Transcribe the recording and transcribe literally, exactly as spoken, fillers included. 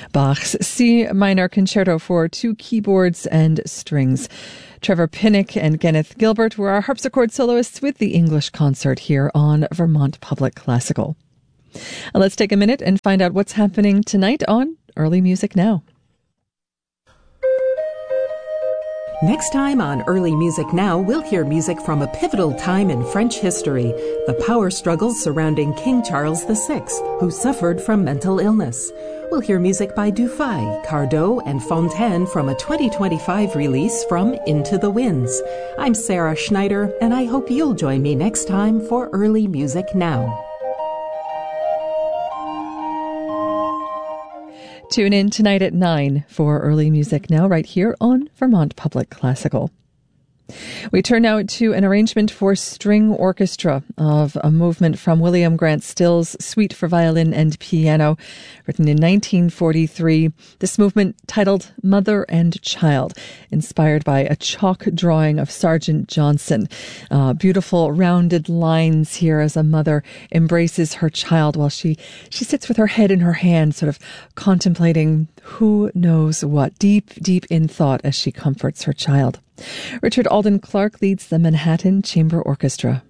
Bach's C minor concerto for two keyboards and strings. Trevor Pinnock and Kenneth Gilbert were our harpsichord soloists with the English concert here on Vermont Public Classical. Let's take a minute and find out what's happening tonight on Early Music Now. Next time on Early Music Now, we'll hear music from a pivotal time in French history, the power struggles surrounding King Charles the Sixth, who suffered from mental illness. We'll hear music by Dufay, Cardot, and Fontaine from a twenty twenty-five release from Into the Winds. I'm Sarah Schneider, and I hope you'll join me next time for Early Music Now. Tune in tonight at nine for Early Music Now right here on Vermont Public Classical. We turn now to an arrangement for string orchestra of a movement from William Grant Still's Suite for Violin and Piano, written in nineteen forty-three. This movement titled Mother and Child, inspired by a chalk drawing of Sergeant Johnson. Uh, beautiful rounded lines here as a mother embraces her child while she, she sits with her head in her hand, sort of contemplating who knows what, deep, deep in thought as she comforts her child. Richard Alden Clark leads the Manhattan Chamber Orchestra.